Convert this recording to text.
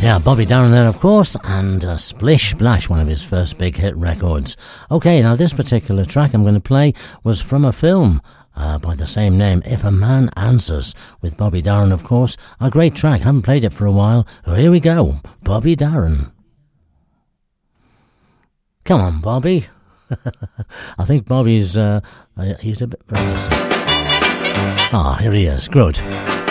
Yeah, Bobby Darin there, of course, and Splish Splash, one of his first big hit records. Okay, now this particular track I'm going to play was from a film by the same name, If a Man Answers, with Bobby Darin, of course. A great track, haven't played it for a while. So here we go, Bobby Darin. Come on, Bobby. I think Bobby's, he's a bit reticent. Here he is, good.